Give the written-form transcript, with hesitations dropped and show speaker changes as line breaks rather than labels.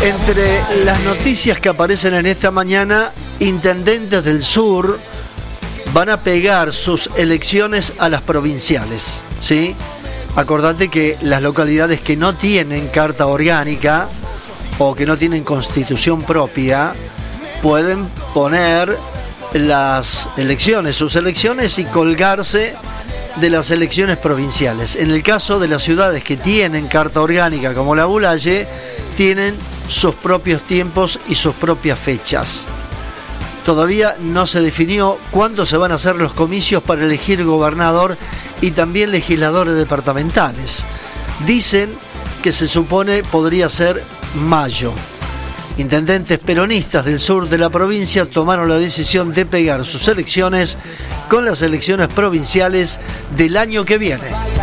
Entre las noticias que aparecen en esta mañana, intendentes del sur van a pegar sus elecciones a las provinciales, ¿sí? Acordate que las localidades que no tienen carta orgánica o que no tienen constitución propia pueden poner las elecciones, sus elecciones, y colgarse de las elecciones provinciales. En el caso de las ciudades que tienen carta orgánica, como la Bulaye, tienen sus propios tiempos y sus propias fechas. Todavía no se definió cuándo se van a hacer los comicios para elegir gobernador y también legisladores departamentales. Dicen que se supone podría ser mayo. Intendentes peronistas del sur de la provincia tomaron la decisión de pegar sus elecciones con las elecciones provinciales del año que viene.